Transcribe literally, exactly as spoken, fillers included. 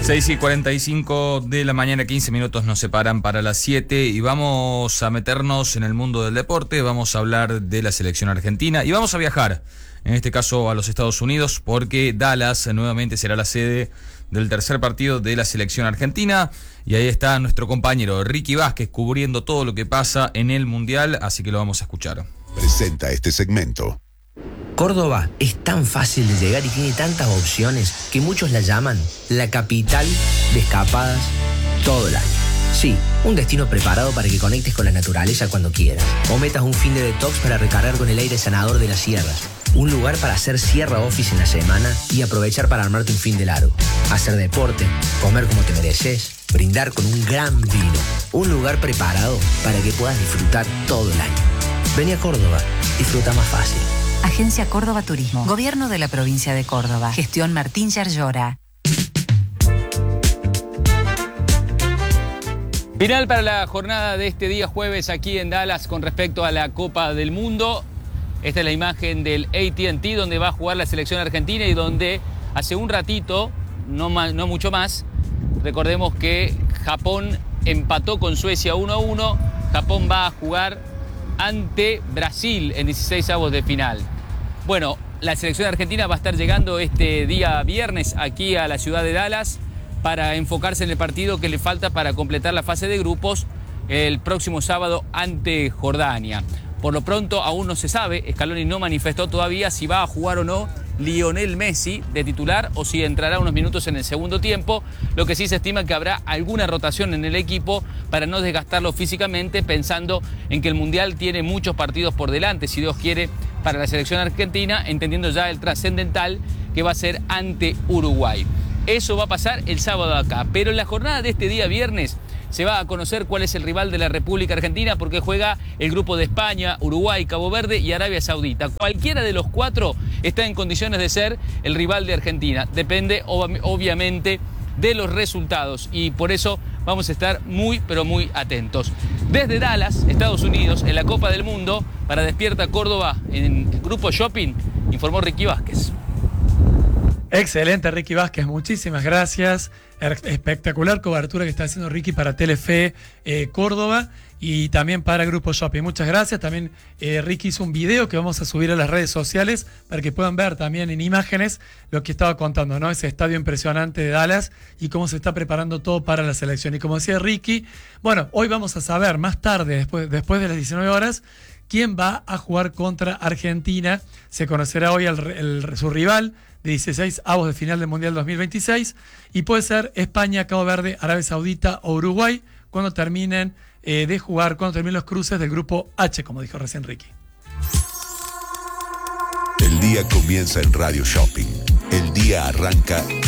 seis y cuarenta y cinco de la mañana, quince minutos nos separan para las siete y vamos a meternos en el mundo del deporte, vamos a hablar de la selección argentina y vamos a viajar, en este caso a los Estados Unidos, porque Dallas nuevamente será la sede del tercer partido de la selección argentina y ahí está nuestro compañero Ricky Vázquez cubriendo todo lo que pasa en el Mundial, así que lo vamos a escuchar. Presenta este segmento. Córdoba es tan fácil de llegar y tiene tantas opciones que muchos la llaman la capital de escapadas todo el año. Sí, un destino preparado para que conectes con la naturaleza cuando quieras. O metas un fin de detox para recargar con el aire sanador de las sierras. Un lugar para hacer sierra office en la semana y aprovechar para armarte un fin de largo. Hacer deporte, comer como te mereces, brindar con un gran vino. Un lugar preparado para que puedas disfrutar todo el año. Vení a Córdoba, disfruta más fácil. Agencia Córdoba Turismo. Gobierno de la provincia de Córdoba. Gestión Martín Yarlora. Final para la jornada de este día jueves aquí en Dallas con respecto a la Copa del Mundo. Esta es la imagen del A T and T donde va a jugar la selección argentina y donde hace un ratito, no, más, no mucho más, recordemos que Japón empató con Suecia uno a uno. Japón va a jugar ante Brasil en dieciséis avos de final. Bueno, la selección argentina va a estar llegando este día viernes aquí a la ciudad de Dallas para enfocarse en el partido que le falta para completar la fase de grupos el próximo sábado ante Jordania. Por lo pronto aún no se sabe, Scaloni no manifestó todavía si va a jugar o no Lionel Messi de titular o si entrará unos minutos en el segundo tiempo. Lo que sí se estima que habrá alguna rotación en el equipo para no desgastarlo físicamente, pensando en que el Mundial tiene muchos partidos por delante, si Dios quiere, para la selección argentina, entendiendo ya el trascendental que va a ser ante Uruguay. Eso va a pasar el sábado acá, pero en la jornada de este día viernes se va a conocer cuál es el rival de la República Argentina porque juega el grupo de España, Uruguay, Cabo Verde y Arabia Saudita. Cualquiera de los cuatro está en condiciones de ser el rival de Argentina. Depende ob- obviamente de los resultados y por eso vamos a estar muy pero muy atentos. Desde Dallas, Estados Unidos, en la Copa del Mundo, para Despierta Córdoba en el Grupo Shopping, informó Ricky Vázquez. Excelente, Ricky Vázquez, muchísimas gracias. Espectacular cobertura que está haciendo Ricky para Telefe eh, Córdoba y también para Grupo Shopping. Muchas gracias. También eh, Ricky hizo un video que vamos a subir a las redes sociales para que puedan ver también en imágenes lo que estaba contando, ¿no? Ese estadio impresionante de Dallas y cómo se está preparando todo para la selección. Y como decía Ricky, bueno, hoy vamos a saber más tarde, después, después de las diecinueve horas, quién va a jugar contra Argentina. Se conocerá hoy el, el, su rival de dieciséis avos de final del Mundial dos mil veintiséis y puede ser España, Cabo Verde, Arabia Saudita o Uruguay cuando terminen eh, de jugar, cuando terminen los cruces del grupo H, como dijo recién Ricky. El día comienza en Radio Shopping. El día arranca